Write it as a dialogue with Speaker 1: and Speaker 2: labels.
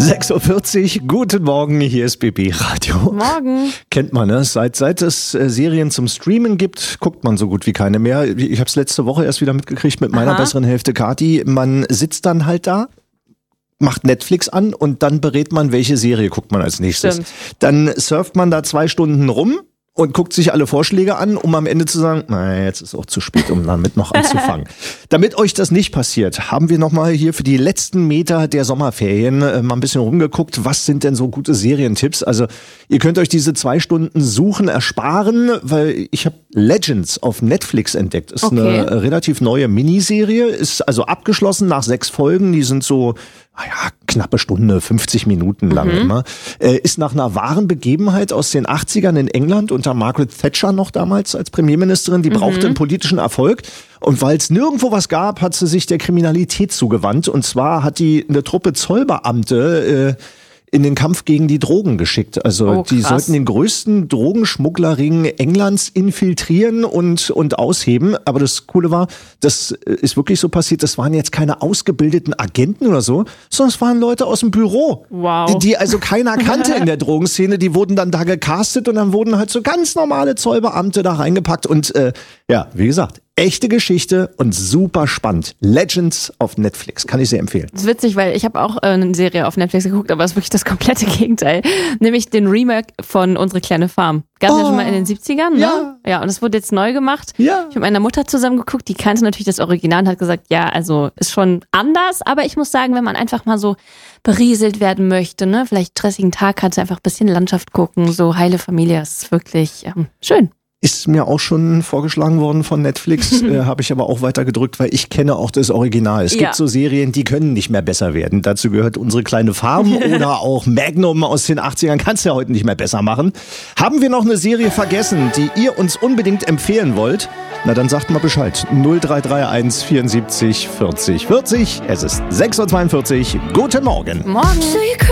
Speaker 1: 6.40 Uhr, guten Morgen, hier ist BB Radio.
Speaker 2: Morgen.
Speaker 1: Kennt man, ne? Seit es Serien zum Streamen gibt, guckt man so gut wie keine mehr. Ich habe es letzte Woche erst wieder mitgekriegt mit meiner besseren Hälfte Kathi. Man sitzt dann halt da, macht Netflix an und dann berät man, welche Serie guckt man als nächstes.
Speaker 2: Stimmt.
Speaker 1: Dann surft man da 2 Stunden rum und guckt sich alle Vorschläge an, um am Ende zu sagen, naja, jetzt ist auch zu spät, um damit noch anzufangen. Damit euch das nicht passiert, haben wir nochmal hier für die letzten Meter der Sommerferien mal ein bisschen rumgeguckt, was sind denn so gute Serientipps? Also ihr könnt euch diese 2 Stunden Suchen ersparen, weil ich habe Legends auf Netflix entdeckt. Ist eine relativ neue Miniserie, ist also abgeschlossen nach 6 Folgen, die sind so knappe Stunde, 50 Minuten lang immer. Ist nach einer wahren Begebenheit aus den 80ern in England unter Margaret Thatcher noch damals als Premierministerin. Die brauchte einen politischen Erfolg. Und weil es nirgendwo was gab, hat sie sich der Kriminalität zugewandt. Und zwar hat die eine Truppe Zollbeamte in den Kampf gegen die Drogen geschickt. Also die sollten den größten Drogenschmugglerring Englands infiltrieren und ausheben. Aber das Coole war, das ist wirklich so passiert, das waren jetzt keine ausgebildeten Agenten oder so, sondern es waren Leute aus dem Büro, die also keiner kannte in der Drogenszene. Die wurden dann da gecastet und dann wurden halt so ganz normale Zollbeamte da reingepackt. Und wie gesagt, echte Geschichte und super spannend. Legends auf Netflix, kann ich sehr empfehlen.
Speaker 2: Das ist witzig, weil ich habe auch eine Serie auf Netflix geguckt, aber es ist wirklich das komplette Gegenteil. Nämlich den Remake von Unsere kleine Farm. Gab es ja schon mal in den 70ern, ne? Ja, und es wurde jetzt neu gemacht. Ja. Ich habe mit meiner Mutter zusammen geguckt, die kannte natürlich das Original und hat gesagt, ja, also ist schon anders, aber ich muss sagen, wenn man einfach mal so berieselt werden möchte, ne, vielleicht stressigen Tag hatte, einfach ein bisschen Landschaft gucken, so heile Familie, ist wirklich schön.
Speaker 1: Ist mir auch schon vorgeschlagen worden von Netflix, habe ich aber auch weiter gedrückt, weil ich kenne auch das Original. Es gibt so Serien, die können nicht mehr besser werden. Dazu gehört Unsere kleine Farm oder auch Magnum aus den 80ern. Kannst du ja heute nicht mehr besser machen. Haben wir noch eine Serie vergessen, die ihr uns unbedingt empfehlen wollt? Na dann sagt mal Bescheid. 0331 74 40 40. Es ist 6.42 Uhr. Guten Morgen.
Speaker 2: Morgen.